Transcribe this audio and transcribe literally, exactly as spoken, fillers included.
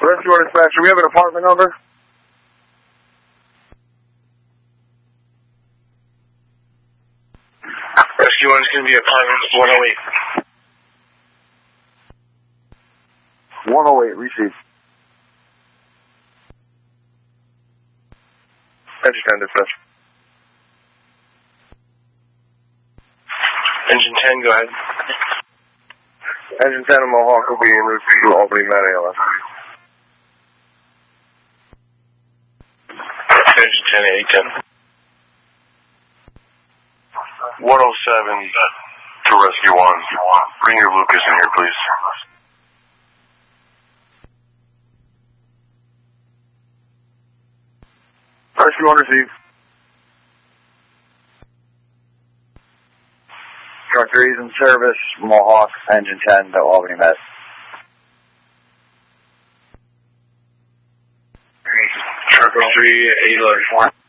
Rescue one dispatcher, we have an apartment number? Rescue one is going to be apartment one oh eight. one oh eight, receive. Engine ten, dispatch. Engine ten, go ahead. Engine ten and Mohawk will be en route to Albany, Met A L S. Engine ten, eight ten. one oh seven to Rescue one. Bring your Lucas in here, please. Rescue one received. Truck three is in service, Mohawk, engine ten to Albany, Met. Truck three, eight eleven.